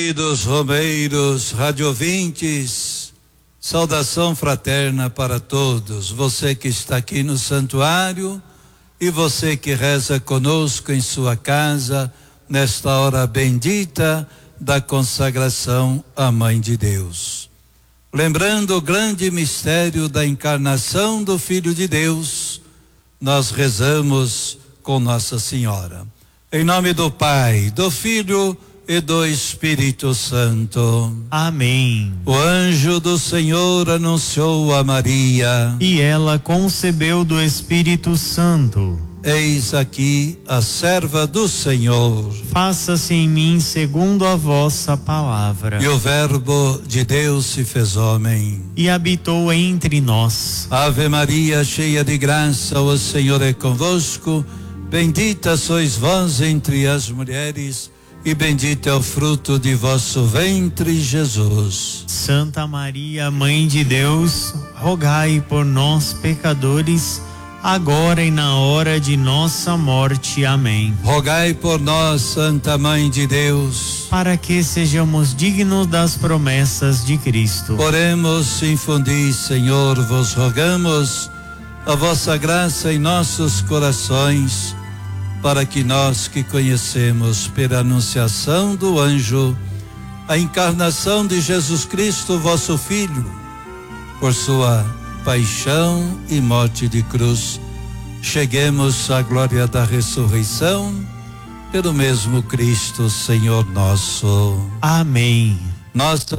Queridos romeiros, radiovintes, saudação fraterna para todos. Você que está aqui no santuário e você que reza conosco em sua casa, nesta hora bendita da consagração à Mãe de Deus. Lembrando o grande mistério da encarnação do Filho de Deus, nós rezamos com Nossa Senhora. Em nome do Pai, do Filho e do Espírito Santo. Amém. O anjo do Senhor anunciou a Maria. E ela concebeu do Espírito Santo. Eis aqui a serva do Senhor. Faça-se em mim segundo a vossa palavra. E o Verbo de Deus se fez homem. E habitou entre nós. Ave Maria, cheia de graça, o Senhor é convosco. Bendita sois vós entre as mulheres, e bendito é o fruto de vosso ventre, Jesus. Santa Maria, Mãe de Deus, rogai por nós, pecadores, agora e na hora de nossa morte. Amém. Rogai por nós, Santa Mãe de Deus, para que sejamos dignos das promessas de Cristo. Oremos, infundi, Senhor, vos rogamos a vossa graça em nossos corações, para que nós que conhecemos pela anunciação do anjo a encarnação de Jesus Cristo, vosso Filho, por sua paixão e morte de cruz, cheguemos à glória da ressurreição, pelo mesmo Cristo, Senhor nosso. Amém. Nossa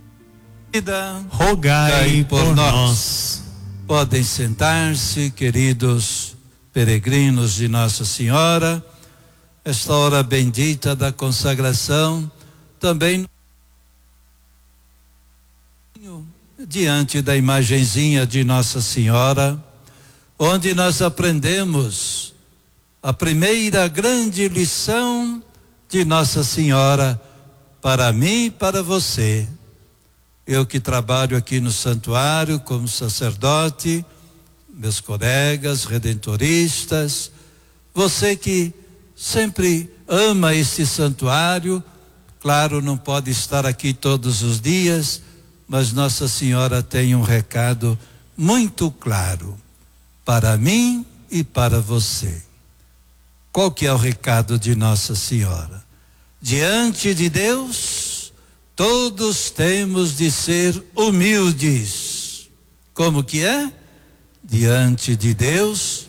Senhora, rogai por nós. Podem sentar-se, queridos peregrinos de Nossa Senhora, esta hora bendita da consagração, também diante da imagenzinha de Nossa Senhora, onde nós aprendemos a primeira grande lição de Nossa Senhora para mim e para você. Eu que trabalho aqui no santuário como sacerdote, meus colegas redentoristas, você que sempre ama este santuário, claro, não pode estar aqui todos os dias, mas Nossa Senhora tem um recado muito claro para mim e para você. Qual que é o recado de Nossa Senhora? Diante de Deus, todos temos de ser humildes. Como que é? Diante de Deus,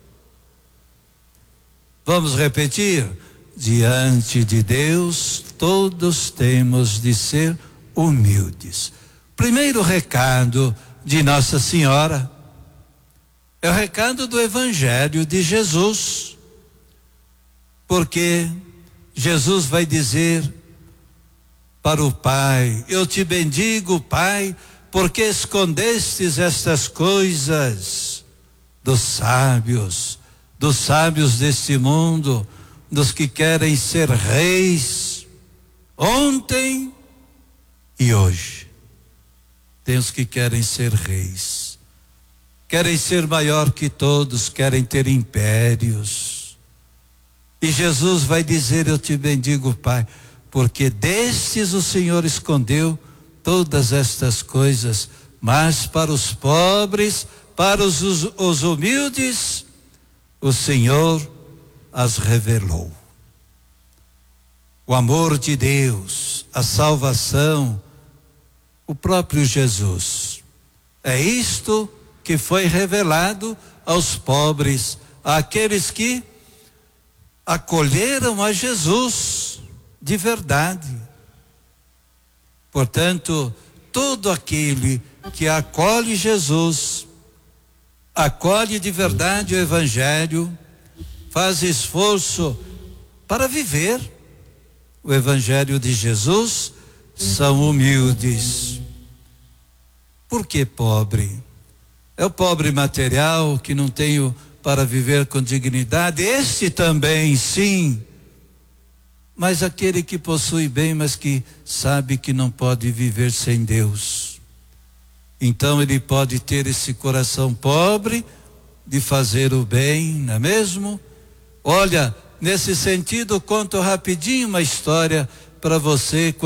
vamos repetir, diante de Deus todos temos de ser humildes. Primeiro recado de Nossa Senhora é o recado do Evangelho de Jesus, porque Jesus vai dizer para o Pai: eu te bendigo, Pai, porque escondestes estas coisas dos sábios deste mundo, dos que querem ser reis, ontem e hoje. Tem os que querem ser reis, querem ser maior que todos, querem ter impérios. E Jesus vai dizer: eu te bendigo, Pai, porque destes o Senhor escondeu todas estas coisas, mas para os pobres, para os humildes, o Senhor as revelou. O amor de Deus, a salvação, o próprio Jesus. É isto que foi revelado aos pobres, àqueles que acolheram a Jesus de verdade. Portanto, todo aquele que acolhe Jesus, acolhe de verdade o Evangelho, faz esforço para viver o Evangelho de Jesus, são humildes. Por que pobre? É o pobre material que não tem para viver com dignidade, este também, sim. Mas aquele que possui bem, mas que sabe que não pode viver sem Deus. Então ele pode ter esse coração pobre de fazer o bem, não é mesmo? Olha, nesse sentido, conto rapidinho uma história para você.